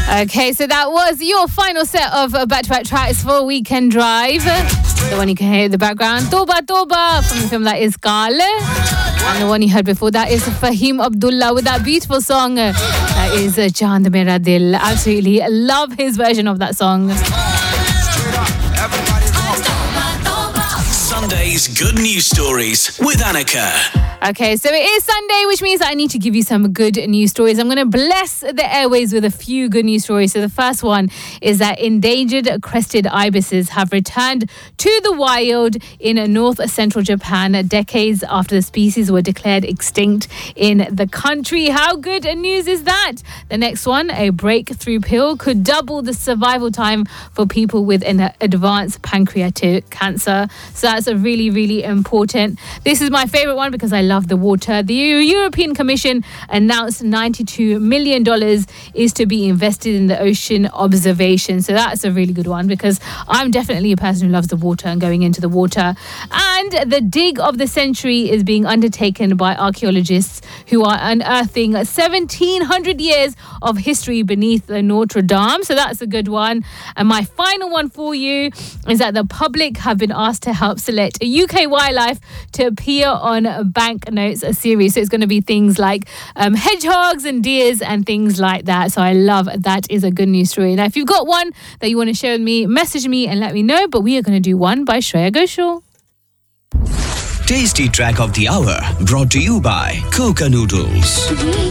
Okay, so that was your final set of back-to-back tracks for Weekend Drive. The one you can hear in the background, Toba Toba, from the film that is Kaal. And the one you heard before that is Fahim Abdullah with that beautiful song. That is Chand Mera Dil. Absolutely love his version of that song. Sunday's Good News Stories with Annika. Okay, so it is Sunday, which means I need to give you some good news stories. I'm going to bless the airways with a few good news stories. So the first one is that endangered crested ibises have returned to the wild in north-central Japan decades after the species were declared extinct in the country. How good news is that? The next one, a breakthrough pill could double the survival time for people with an advanced pancreatic cancer. So that's a really, really important. This is my favorite one because I love the water. The European Commission announced $92 million is to be invested in the ocean observation. So that's a really good one because I'm definitely a person who loves the water and going into the water. And the dig of the century is being undertaken by archaeologists who are unearthing 1,700 years of history beneath Notre Dame. So that's a good one. And my final one for you is that the public have been asked to help select UK wildlife to appear on banknotes series. So it's going to be things like hedgehogs and deers and things like that. So I love that is a good news story. Now, if you've got one that you want to share with me, message me and let me know. But we are going to do one by Shreya Ghoshal. Tasty Track of the Hour brought to you by Coca Noodles.